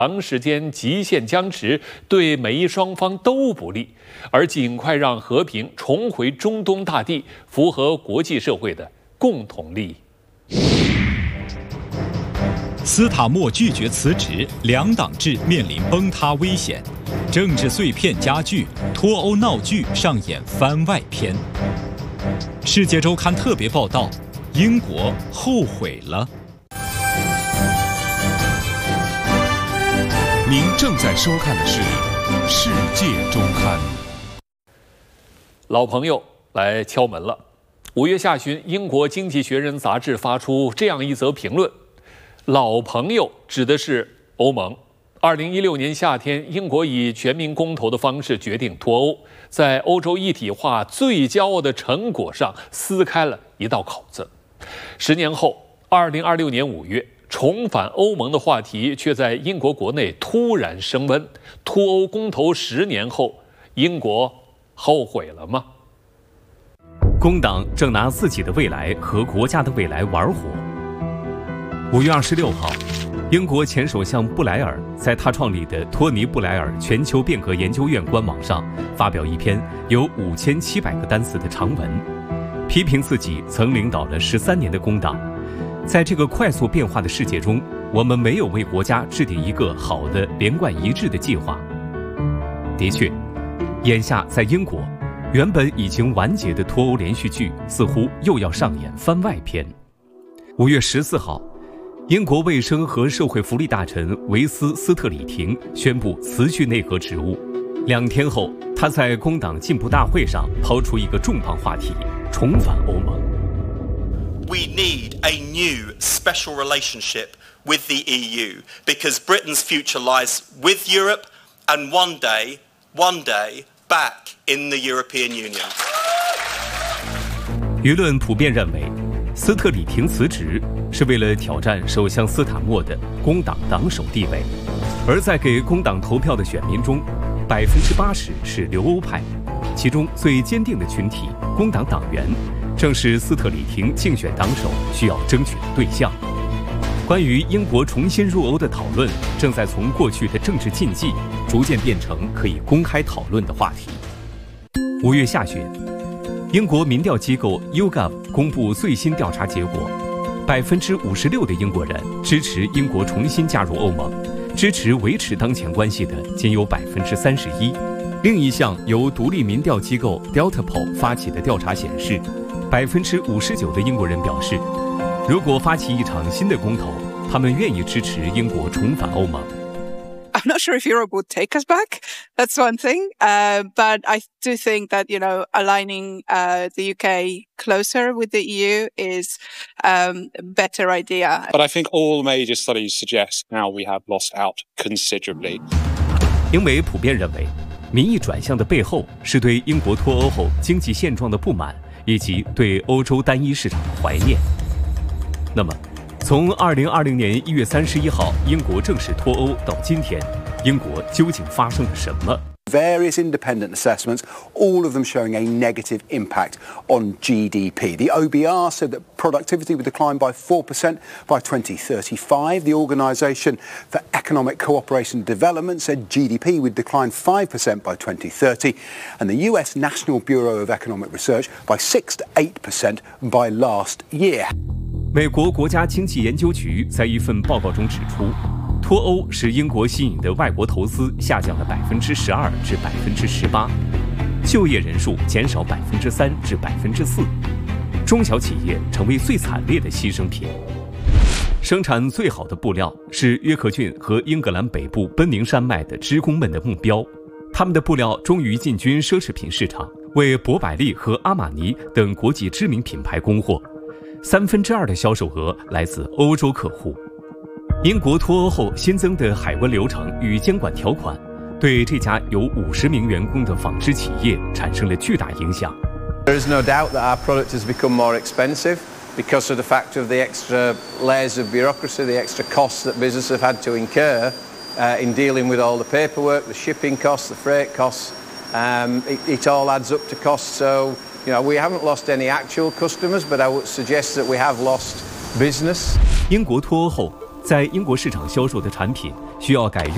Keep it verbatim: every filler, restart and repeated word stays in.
长时间极限僵持对美伊双方都不利，而尽快让和平重回中东大地，符合国际社会的共同利益。 斯塔默拒绝辞职，两党制面临崩塌危险，政治碎片加剧，脱欧闹剧上演番外篇。世界周刊特别报道：英国后悔了。 您正在收看的是《世界周刊》。 老朋友来敲门了。五月下旬，英国《经济学人》杂志发出这样一则评论：老朋友指的是欧盟。二零一六年夏天，英国以全民公投的方式决定脱欧，在欧洲一体化最骄傲的成果上撕开了一道口子。十年后，二零二六年五月。重返欧盟的话题却在英国国内突然升温。脱欧公投十年后，英国后悔了吗？ 工党正拿自己的未来和国家的未来玩火。五月二十六号，英国前首相布莱尔在他创立的托尼·布莱尔全球变革研究院官网上发表一篇有五千七百个单词的长文，批评自己曾领导了十三年的工党。在这个快速变化的世界中，我们没有为国家制定一个好的连贯一致的计划。的确，眼下在英国，原本已经完结的脱欧连续剧似乎又要上演番外篇。五月十四号，英国卫生和社会福利大臣维斯·斯特里廷宣布辞去内阁职务。两天后，他在工党进步大会上抛出一个重磅话题：重返欧盟。 We need a new special relationship with the E U because Britain's future lies with Europe and one day, one day, back in the European Union. 舆论普遍认为，斯特里廷辞职是为了挑战首相斯塔默的工党党首地位，而在给工党投票的选民中，百分之八十是留欧派，其中最坚定的群体工党党员。正是斯特里廷竞选党首需要争取的对象。关于英国重新入欧的讨论，正在从过去的政治禁忌，逐渐变成可以公开讨论的话题。五月下旬，英国民调机构 YouGov 公布最新调查结果，百分之五十六的英国人支持英国重新加入欧盟，支持维持当前关系的仅有百分之三十一。另一项由独立民调机构 Delta Poll 发起的调查显示，百分之五十九的英国人表示，如果发起一场新的公投，他们愿意支持英国重返欧盟。 I'm not sure if Europe would take us back. That's one thing. Uh, but I do think that, you know, aligning uh, the U K closer with the E U is um, a better idea. But I think all major studies suggest now we have lost out considerably. 英媒普遍认为，民意转向的背后是对英国脱欧后经济现状的不满，以及对欧洲单一市场的怀念。那么，从二零二零年一月三十一号英国正式脱欧到今天，英国究竟发生了什么？ Various independent assessments, all of them showing a negative impact on G D P. The O B R said that productivity would decline by four percent by twenty thirty-five. The Organisation for Economic Cooperation and Development said G D P would decline five percent by twenty thirty, and the U S National Bureau of Economic Research by six to eight percent by last year. 美国国家经济研究局在一份报告中指出，脱欧使英国吸引的外国投资下降了百分之十二至百分之十八，就业人数减少百分之三至百分之四，中小企业成为最惨烈的牺牲品。生产最好的布料是约克郡和英格兰北部奔宁山脉的职工们的目标，他们的布料终于进军奢侈品市场，为博百利和阿玛尼等国际知名品牌供货。三分之二的销售额来自欧洲客户。英国脱欧后新增的海关流程与监管条款，对这家有五十名员工的纺织企业产生了巨大影响。 There is no doubt that our product has become more expensive because of the fact of the extra layers of bureaucracy, the extra costs that businesses have had to incur uh, in dealing with all the paperwork, the shipping costs, the freight costs. Um, it, it all adds up to costs. So, you know, we haven't lost any actual customers, but I would suggest that we have lost business. 英国脱欧后，在英国市场销售的产品需要改用